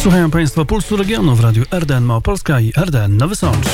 Słuchają Państwo Pulsu Regionu w radiu RDN Małopolska i RDN Nowy Sącz.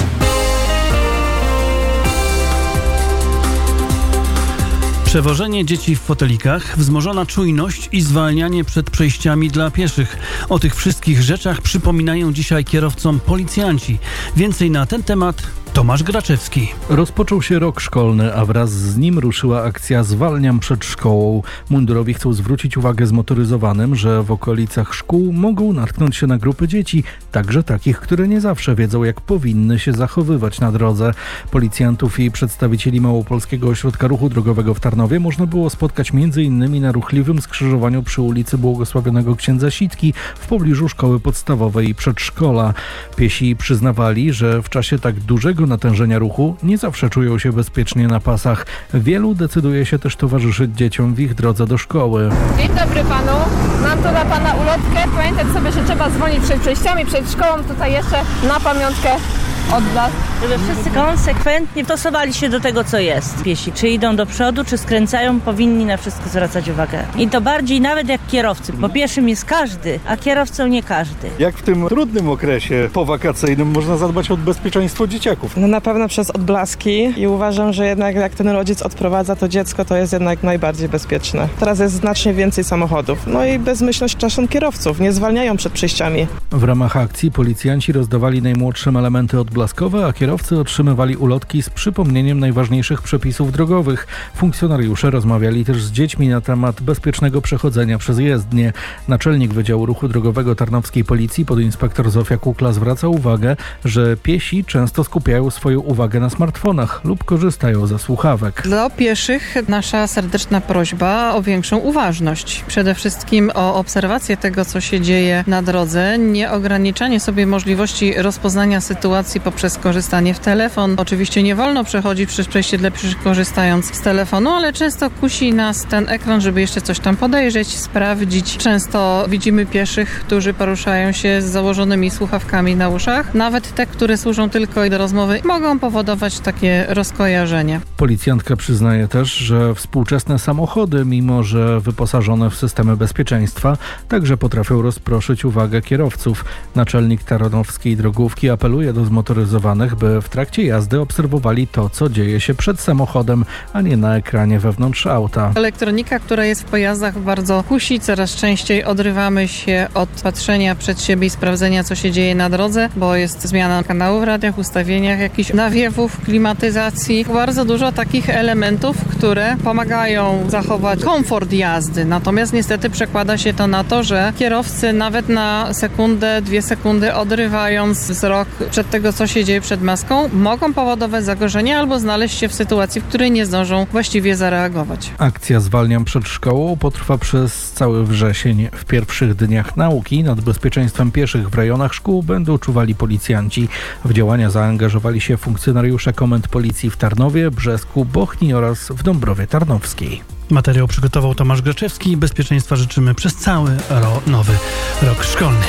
Przewożenie dzieci w fotelikach, wzmożona czujność i zwalnianie przed przejściami dla pieszych. O tych wszystkich rzeczach przypominają dzisiaj kierowcom policjanci. Więcej na ten temat Tomasz Graczewski. Rozpoczął się rok szkolny, a wraz z nim ruszyła akcja Zwalniam przed szkołą. Mundurowi chcą zwrócić uwagę zmotoryzowanym, że w okolicach szkół mogą natknąć się na grupy dzieci, także takich, które nie zawsze wiedzą, jak powinny się zachowywać na drodze. Policjantów i przedstawicieli Małopolskiego Ośrodka Ruchu Drogowego w Tarnowie można było spotkać m.in. na ruchliwym skrzyżowaniu przy ulicy Błogosławionego Księdza Sitki w pobliżu szkoły podstawowej i przedszkola. Piesi przyznawali, że w czasie tak dużego natężenia ruchu nie zawsze czują się bezpiecznie na pasach. Wielu decyduje się też towarzyszyć dzieciom w ich drodze do szkoły. Dzień dobry panu. Mam tu dla pana ulotkę. Pamiętać sobie, że trzeba dzwonić przed przejściami, przed szkołą. Tutaj jeszcze na pamiątkę odblask. Żeby wszyscy konsekwentnie stosowali się do tego, co jest. Piesi, czy idą do przodu, czy skręcają, powinni na wszystko zwracać uwagę. I to bardziej nawet jak kierowcy, bo pieszym jest każdy, a kierowcą nie każdy. Jak w tym trudnym okresie powakacyjnym można zadbać o bezpieczeństwo dzieciaków? No na pewno przez odblaski i uważam, że jednak jak ten rodzic odprowadza to dziecko, to jest jednak najbardziej bezpieczne. Teraz jest znacznie więcej samochodów. No i bezmyślność czasem kierowców, nie zwalniają przed przejściami. W ramach akcji policjanci rozdawali najmłodszym elementy odblaskowe, a kierowcy otrzymywali ulotki z przypomnieniem najważniejszych przepisów drogowych. Funkcjonariusze rozmawiali też z dziećmi na temat bezpiecznego przechodzenia przez jezdnię. Naczelnik Wydziału Ruchu Drogowego Tarnowskiej Policji, podinspektor Zofia Kukla, zwraca uwagę, że piesi często skupiają swoją uwagę na smartfonach lub korzystają ze słuchawek. Dla pieszych nasza serdeczna prośba o większą uważność. Przede wszystkim o obserwację tego, co się dzieje na drodze, nie ograniczanie sobie możliwości rozpoznania sytuacji poprzez korzystanie w telefon. Oczywiście nie wolno przechodzić przez przejście dla pieszych korzystając z telefonu, ale często kusi nas ten ekran, żeby jeszcze coś tam podejrzeć, sprawdzić. Często widzimy pieszych, którzy poruszają się z założonymi słuchawkami na uszach. Nawet te, które służą tylko do rozmowy, mogą powodować takie rozkojarzenie. Policjantka przyznaje też, że współczesne samochody, mimo że wyposażone w systemy bezpieczeństwa, także potrafią rozproszyć uwagę kierowców. Naczelnik Tarnowskiej Drogówki apeluje do zmotoryzowanych, by w trakcie jazdy obserwowali to, co dzieje się przed samochodem, a nie na ekranie wewnątrz auta. Elektronika, która jest w pojazdach, bardzo kusi. Coraz częściej odrywamy się od patrzenia przed siebie i sprawdzenia, co się dzieje na drodze, bo jest zmiana kanału w radiach, ustawieniach, jakichś nawiewów, klimatyzacji. Bardzo dużo takich elementów, które pomagają zachować komfort jazdy. Natomiast niestety przekłada się to na to, że kierowcy nawet na sekundę, 2 sekundy odrywając wzrok przed tego, co się dzieje przed maską, mogą powodować zagrożenie albo znaleźć się w sytuacji, w której nie zdążą właściwie zareagować. Akcja Zwalniam przed szkołą potrwa przez cały wrzesień. W pierwszych dniach nauki nad bezpieczeństwem pieszych w rejonach szkół będą czuwali policjanci. W działania zaangażowali się funkcjonariusze komend policji w Tarnowie, Brzesku, Bochni oraz w Dąbrowie Tarnowskiej. Materiał przygotował Tomasz Graczewski. Bezpieczeństwa życzymy przez cały nowy rok szkolny.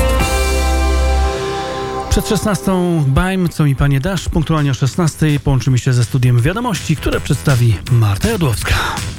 Przed 16 Bajm, co mi panie dasz? Punktualnie o 16 połączymy się ze studiem wiadomości, które przedstawi Marta Jodłowska.